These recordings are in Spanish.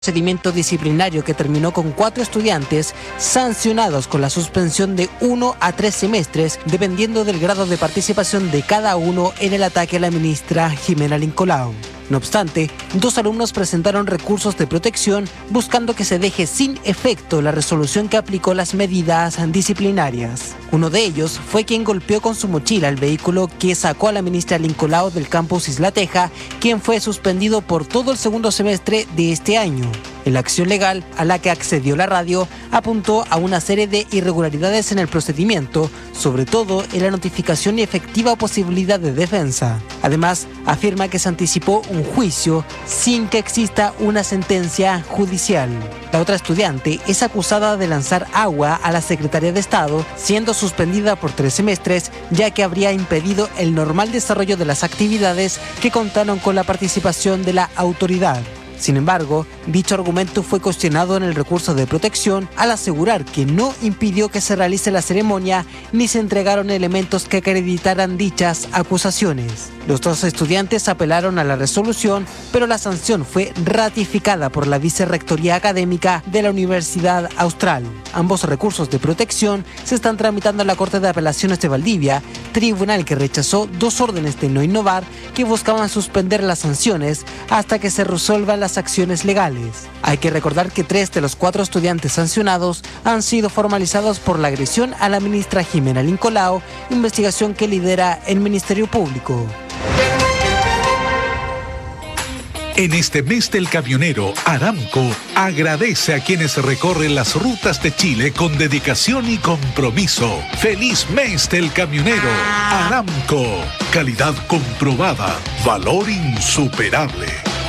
Procedimiento disciplinario que terminó con 4 estudiantes sancionados con la suspensión de 1 a 3 semestres, dependiendo del grado de participación de cada uno en el ataque a la ministra Jimena Lincolao. No obstante, 2 alumnos presentaron recursos de protección buscando que se deje sin efecto la resolución que aplicó las medidas disciplinarias. Uno de ellos fue quien golpeó con su mochila el vehículo que sacó a la ministra Lincolao del campus Isla Teja, quien fue suspendido por todo el segundo semestre de este año. En la acción legal a la que accedió la radio, apuntó a una serie de irregularidades en el procedimiento, sobre todo en la notificación y efectiva posibilidad de defensa. Además, afirma que se anticipó un juicio sin que exista una sentencia judicial. La otra estudiante es acusada de lanzar agua a la secretaria de Estado, siendo suspendida por 3 semestres, ya que habría impedido el normal desarrollo de las actividades que contaron con la participación de la autoridad. Sin embargo, dicho argumento fue cuestionado en el recurso de protección al asegurar que no impidió que se realice la ceremonia ni se entregaron elementos que acreditaran dichas acusaciones. Los 2 estudiantes apelaron a la resolución, pero la sanción fue ratificada por la Vicerrectoría Académica de la Universidad Austral. Ambos recursos de protección se están tramitando en la Corte de Apelaciones de Valdivia, tribunal que rechazó 2 órdenes de no innovar que buscaban suspender las sanciones hasta que se resuelvan las acciones legales. Hay que recordar que 3 de los 4 estudiantes sancionados han sido formalizados por la agresión a la ministra Jimena Lincolao, investigación que lidera el Ministerio Público. En este mes del camionero, Aramco agradece a quienes recorren las rutas de Chile con dedicación y compromiso. ¡Feliz mes del camionero! Aramco, calidad comprobada, valor insuperable.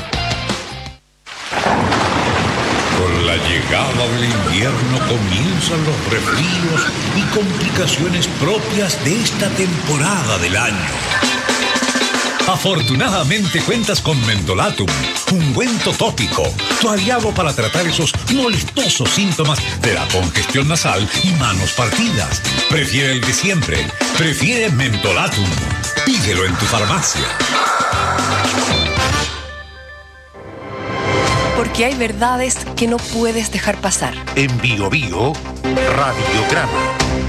Con la llegada del invierno comienzan los resfríos y complicaciones propias de esta temporada del año. Afortunadamente cuentas con Mentolatum, ungüento tópico, tu aliado para tratar esos molestosos síntomas de la congestión nasal y manos partidas. Prefiere el de siempre, prefiere Mentolatum. Pídelo en tu farmacia. Porque hay verdades que no puedes dejar pasar. En Bio Bio, Radiograma.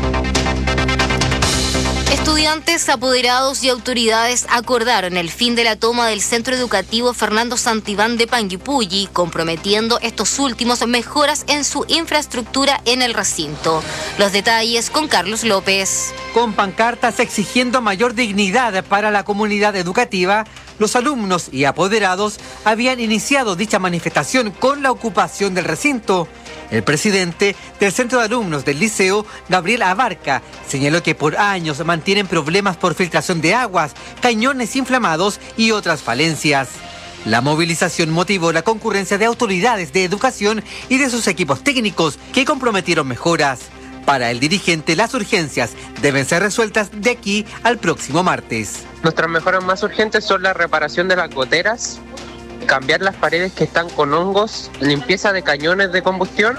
Estudiantes, apoderados y autoridades acordaron el fin de la toma del Centro Educativo Fernando Santibán de Panguipulli, comprometiendo estos últimos mejoras en su infraestructura en el recinto. Los detalles con Carlos López. Con pancartas exigiendo mayor dignidad para la comunidad educativa, los alumnos y apoderados habían iniciado dicha manifestación con la ocupación del recinto. El presidente del Centro de Alumnos del Liceo, Gabriel Abarca, señaló que por años mantienen problemas por filtración de aguas, cañones inflamados y otras falencias. La movilización motivó la concurrencia de autoridades de educación y de sus equipos técnicos que comprometieron mejoras. Para el dirigente, las urgencias deben ser resueltas de aquí al próximo martes. Nuestras mejoras más urgentes son la reparación de las goteras, cambiar las paredes que están con hongos, limpieza de cañones de combustión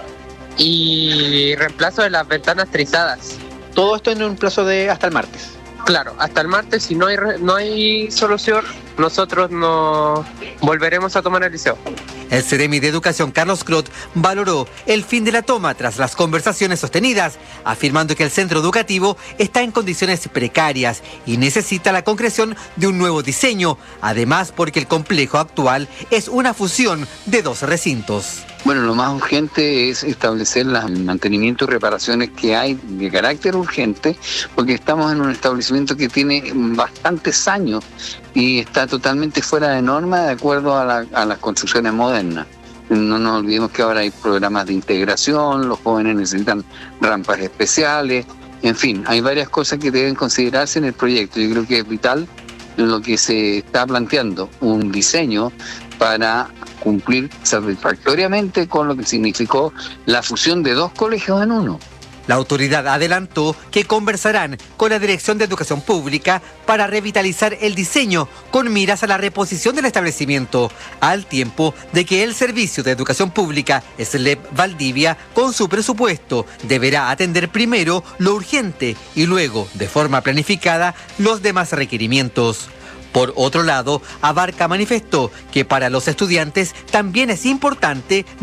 y reemplazo de las ventanas trizadas. Todo esto en un plazo de hasta el martes. Claro, hasta el martes. Si no hay solución, nosotros no volveremos a tomar el liceo. El Ceremi de Educación, Carlos Crot, valoró el fin de la toma tras las conversaciones sostenidas, afirmando que el centro educativo está en condiciones precarias y necesita la concreción de un nuevo diseño, además porque el complejo actual es una fusión de 2 recintos. Bueno, lo más urgente es establecer los mantenimientos y reparaciones que hay de carácter urgente, porque estamos en un establecimiento que tiene bastantes años y está totalmente fuera de norma de acuerdo a las construcciones modernas. No nos olvidemos que ahora hay programas de integración, los jóvenes necesitan rampas especiales, en fin, hay varias cosas que deben considerarse en el proyecto. Yo creo que es vital lo que se está planteando, un diseño para cumplir satisfactoriamente con lo que significó la fusión de 2 colegios en uno. La autoridad adelantó que conversarán con la Dirección de Educación Pública para revitalizar el diseño con miras a la reposición del establecimiento, al tiempo de que el Servicio de Educación Pública, SLEP Valdivia, con su presupuesto, deberá atender primero lo urgente y luego, de forma planificada, los demás requerimientos. Por otro lado, Abarca manifestó que para los estudiantes también es importante